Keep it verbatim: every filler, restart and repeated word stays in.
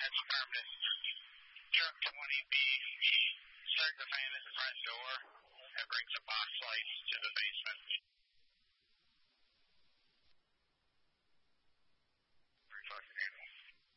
Fire Department. Truck twenty B, start the fan at the front door and bring some box lights to the basement.